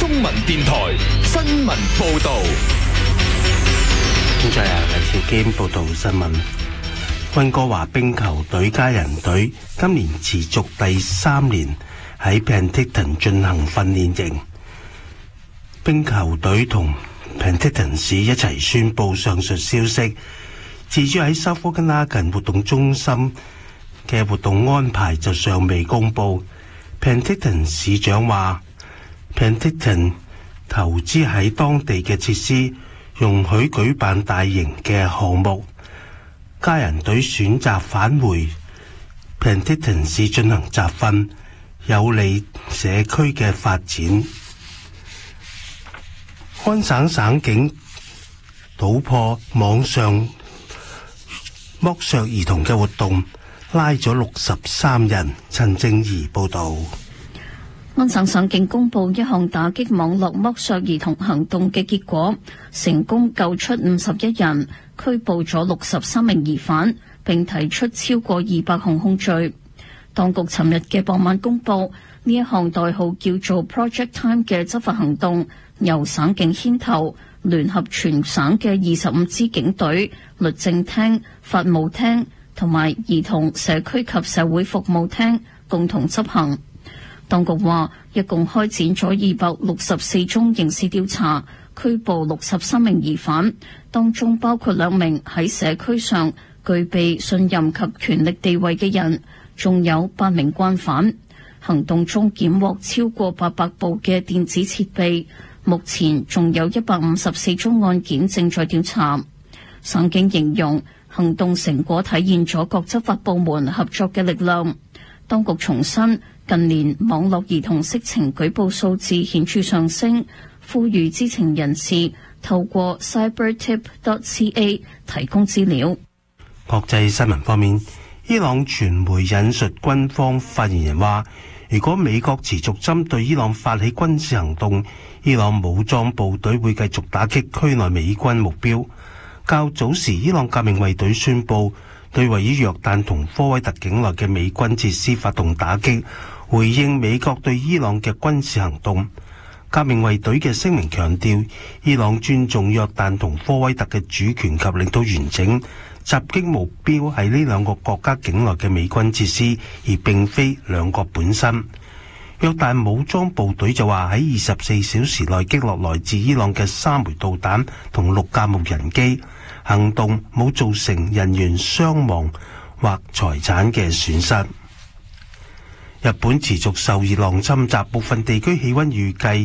中文電台新聞報道。 現在嚟自基報道新聞。溫哥華冰球隊家人隊今年持續第3年喺 Penticton 進行訓練營。冰球隊同 Penticton 市一齊宣布上述消息。至於喺收福根拉近活動中心嘅活動安排就尚未公布。Penticton 市長話 Penticton 投資喺當地嘅設施，容許舉辦大型嘅項目。家人隊選擇返回 Penticton 市進行集訓，有利社區嘅發展。安省省警搗破網上剝削兒童嘅活動，拉咗63人。陳正儀報導。 安省省警公布一項打擊網絡剝削兒童行動嘅結果，成功救出51人，拘捕咗63名疑犯，並提出超過200項控罪。當局尋日嘅傍晚公布，呢一項代號叫做 Project Time 嘅執法行動，由省警牽頭，聯合全省嘅25支警隊、律政廳、法務廳同埋兒童社區及社會服務廳共同執行。當局話，一共開展咗264宗刑事調查，拘捕63名疑犯，當中包括2名喺社區上具備信任及權力地位嘅人，仲有8名慣犯。行動中檢獲超過800部嘅電子設備，目前仲有154宗案件正在調查。省警形容行動成果體現咗各執法部門合作嘅力量。當局重申，近年網絡兒童色情舉報數字顯著上升，呼籲知情人士透過 cybertip.ca 提供資料。 國際新聞方面，伊朗傳媒引述軍方發言人話，如果美國持續針對伊朗發起軍事行動，伊朗武裝部隊會繼續打擊區內美軍目標。較早時，伊朗革命衛隊宣布對位於約旦同科威特境內嘅美軍設施發動打擊，回應美國對伊朗嘅軍事行動。革命衛隊嘅聲明強調，伊朗尊重約旦同科威特嘅主權及領土完整，襲擊目標係呢兩個國家境內嘅美軍設施，而並非兩國本身。約旦武裝部隊就話喺24小時內擊落來自伊朗嘅3枚導彈同6架無人機，行動冇造成人員傷亡或財產嘅損失。日本持續受熱浪侵襲，部分地區氣溫預計